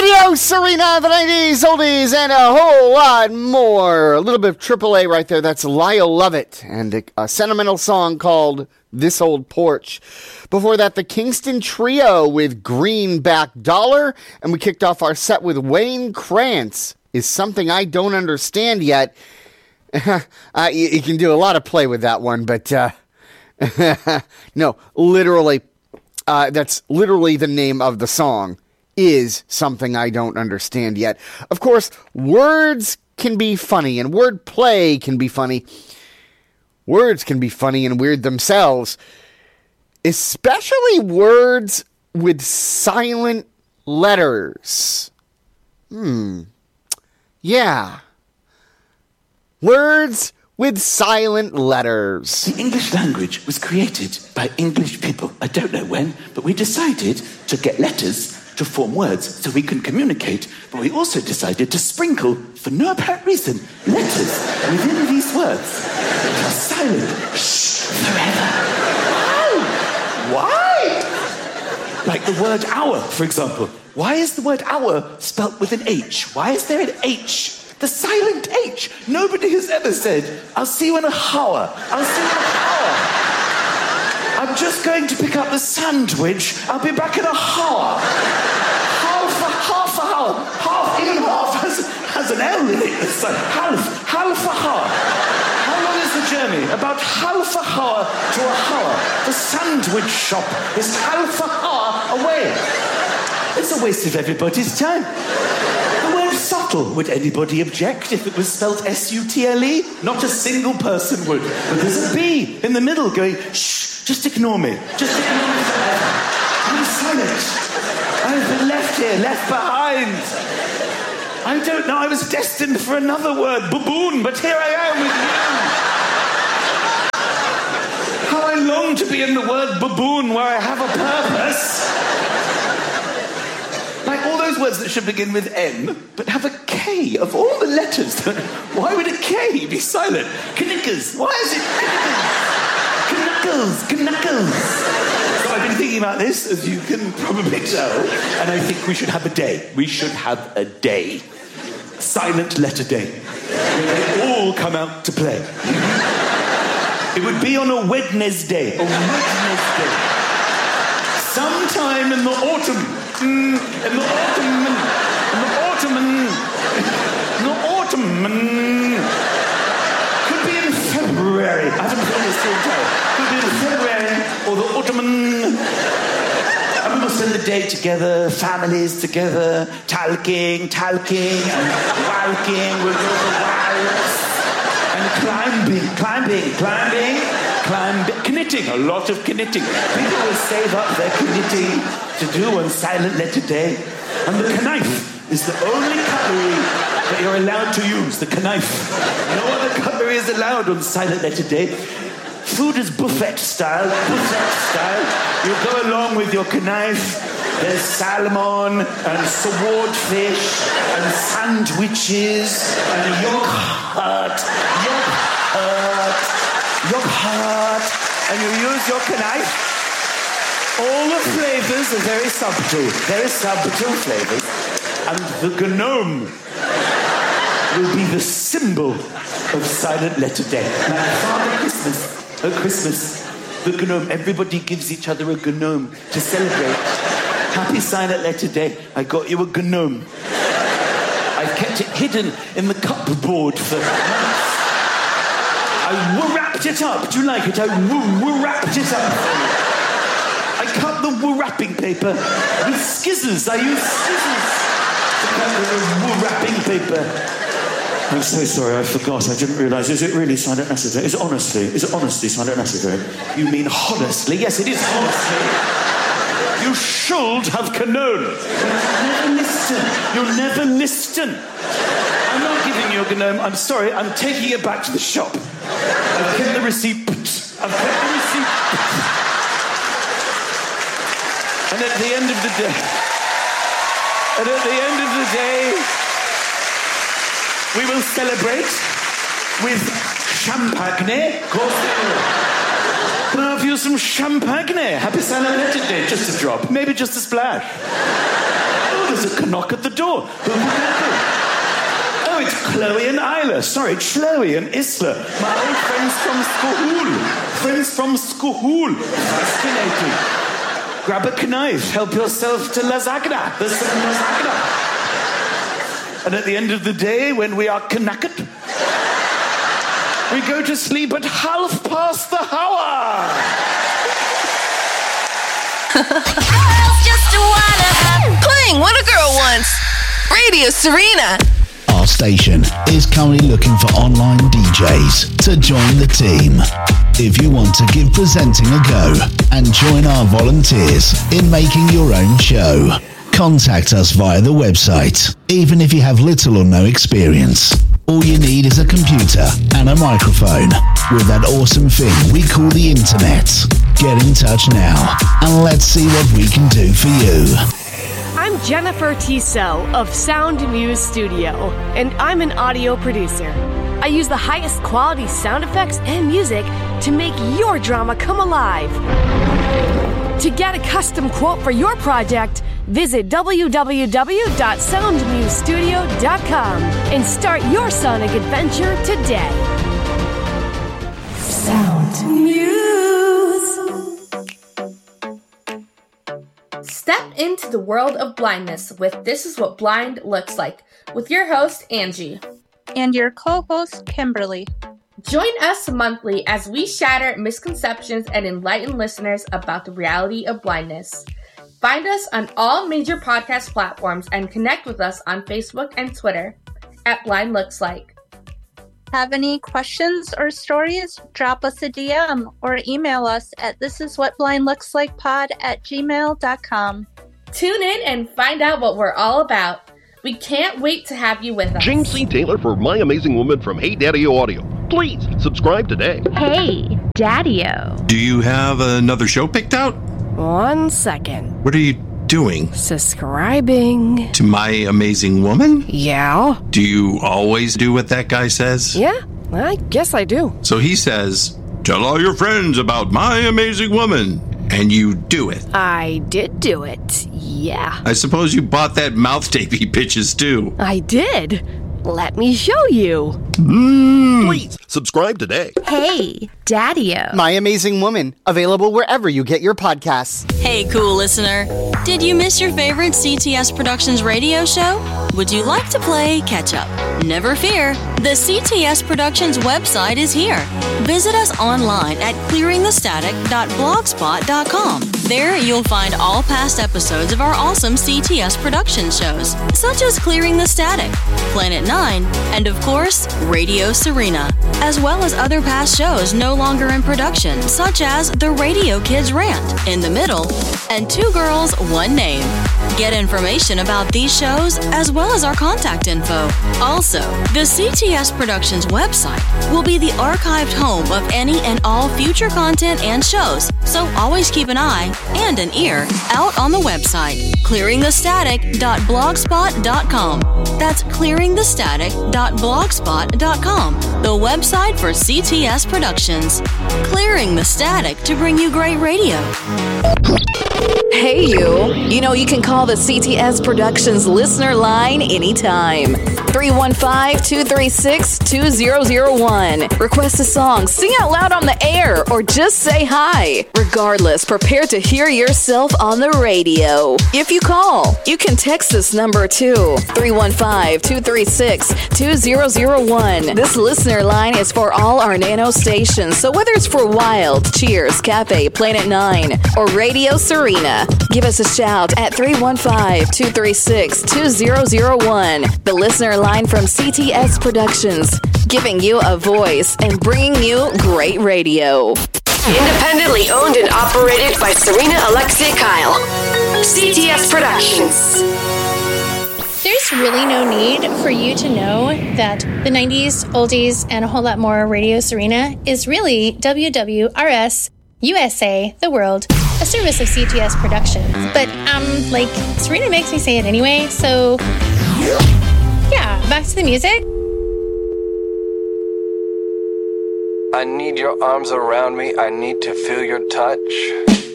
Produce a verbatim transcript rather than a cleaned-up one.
Radio Serena, the nineties, oldies, and a whole lot more. A little bit of triple A right there. That's Lyle Lovett and a, a sentimental song called This Old Porch. Before that, the Kingston Trio with Greenback Dollar. And we kicked off our set with Wayne Krantz, Is Something I Don't Understand Yet. uh, you, you can do a lot of play with that one, but uh, no, literally, uh, that's literally the name of the song. Is Something I Don't Understand Yet. Of course, words can be funny, and word play can be funny. Words can be funny and weird themselves, especially words with silent letters. Hmm. Yeah. Words with silent letters. The English language was created by English people. I don't know when, but we decided to get letters to form words so we can communicate, but we also decided to sprinkle, for no apparent reason, letters within these words. They are silent. Shh, forever. Why? Why? Like the word hour, for example. Why is the word hour spelt with an H? Why is there an H? The silent H. Nobody has ever said, I'll see you in a hour. I'll see you in a hour. I'm just going to pick up the sandwich. I'll be back in a hour. Half a, half a hour. Half, even half has, has an L in it. It's like half, half a hour. How long is the journey? About half a hour to a hour. The sandwich shop is half a hour away. It's a waste of everybody's time. The word subtle. Would anybody object if it was spelled S U T L E? Not a single person would. But there's a B in the middle going, shh, just ignore me. Just ignore me forever. I'm silent. I've been left here, left behind. I don't know, I was destined for another word, baboon, but here I am with you. How I long to be in the word baboon where I have a purpose. Like all those words that should begin with N, but have a K of all the letters. Why would a K be silent? Knickers. Why is it Knuckles? Knuckles. So I've been thinking about this, as you can probably tell, and I think we should have a day. We should have a day. Silent letter day. Where they all come out to play. It would be on a Wednesday. A Wednesday. Sometime in the autumn. Mm, in the autumn, in the autumn, in the autumn, could be in February. I haven't done this till time. Could be in February or the autumn. And we will spend the day together, families together, talking, talking, and walking. We'll go for walks and climbing, climbing, climbing, climbing, knitting. A lot of knitting. People will save up their knitting to do on Silent Letter Day. And the knife is the only cutlery that you're allowed to use, the knife. No other cutlery is allowed on Silent Letter Day. Food is buffet style, buffet style. You go along with your knife. There's salmon and swordfish and sandwiches and yogurt, yogurt, yogurt. And you use your knife. All the flavours are very subtle, very subtle flavours. And the gnome will be the symbol of Silent Letter Day. Like Father Christmas, at Christmas, the gnome, everybody gives each other a gnome to celebrate. Happy Silent Letter Day, I got you a gnome. I've kept it hidden in the cupboard for months. I wrapped it up, do you like it? I wrapped it up. I cut the wrapping paper with scissors. I use scissors to cut the wrapping paper. I'm so sorry, I forgot. I didn't realise. Is it really Silent Letter Day? Is it honestly? Is it honestly Silent Letter Day? You mean honestly? Yes, it is honestly. You should have known. You'll never listen. You'll never listen. I'm not giving you a gnome. I'm sorry. I'm taking it back to the shop. I've kept the receipt. I've kept the receipt. And at the end of the day, and at the end of the day, we will celebrate with champagne. Of course they will. Can I have you some champagne? Happy Silent Letter Day. Just a drop. Maybe just a splash. Oh, the there's a knock at the door. Who will that be? Oh, it's Chloe and Isla. Sorry, Chloe and Isla. My old friends from school. Friends from school. Fascinating. Grab a knife. Help yourself to lasagna. There's some lasagna. And at the end of the day, when we are knackered, we go to sleep at half past the hour. Playing What a Girl Wants. Radio Serena. Our station is currently looking for online D Js to join the team. If you want to give presenting a go and join our volunteers in making your own show, contact us via the website. Even if you have little or no experience, all you need is a computer and a microphone with that awesome thing we call the internet. Get in touch now and let's see what we can do for you. I'm Jennifer Tissot of Sound Muse Studio, and I'm an audio producer. I use the highest quality sound effects and music to make your drama come alive. To get a custom quote for your project, visit w w w dot sound muse studio dot com and start your sonic adventure today. Sound Muse. Step into the world of blindness with This Is What Blind Looks Like with your host, Angie. And your co-host, Kimberly. Join us monthly as we shatter misconceptions and enlighten listeners about the reality of blindness. Find us on all major podcast platforms and connect with us on Facebook and Twitter at Blind Looks Like. Have any questions or stories? Drop us a D M or email us at thisiswhatblindlookslikepod at gmail dot com. Tune in and find out what we're all about. We can't wait to have you with us. James C. Taylor for My Amazing Woman from Hey Daddy-O Audio. Please subscribe today. Hey Daddy-O. Do you have another show picked out? One second. What are you doing? Subscribing. To My Amazing Woman? Yeah. Do you always do what that guy says? Yeah, I guess I do. So he says, tell all your friends about My Amazing Woman. And you do it. I did do it, yeah. I suppose you bought that mouth tape he pitches too. I did. Let me show you. Mm. Please subscribe today. Hey, Daddy-O. My Amazing Woman, available wherever you get your podcasts. Hey, cool listener. Did you miss your favorite C T S Productions radio show? Would you like to play catch up? Never fear. The C T S Productions website is here. Visit us online at clearing the static dot blogspot dot com. There you'll find all past episodes of our awesome C T S Productions shows, such as Clearing the Static, Planet nine, and of course, Radio Serena, as well as other past shows no longer in production, such as The Radio Kids Rant, In the Middle, and Two Girls, One Name. Get information about these shows as well as our contact info. Also, the C T S Productions website will be the archived home of any and all future content and shows, so always keep an eye and an ear out on the website, clearing the static dot blogspot dot com. That's clearing the static dot blogspot dot com, the website for C T S Productions. Clearing the static to bring you great radio. Hey, you. You know you can call the C T S Productions listener line anytime. three one five, two three six, two zero zero one. Request a song, sing out loud on the air, or just say hi. Regardless, prepare to hear yourself on the radio. If you call, you can text this number too. three one five, two three six, two zero zero one. This listener line is for all our nano stations, so whether it's for Wild, Cheers, Cafe, Planet nine, or Radio Serena, give us a shout at three one five, two three six, two zero zero one. The listener line from C T S Productions, giving you a voice and bringing you great radio. Independently owned and operated by Serena Alexia Kyle. C T S Productions. There's really no need for you to know that the nineties, oldies, and a whole lot more Radio Serena is really W W R S U S A, the world, a service of C T S Productions. But, um, like, Serena makes me say it anyway, so yeah, back to the music. I need your arms around me. I need to feel your touch.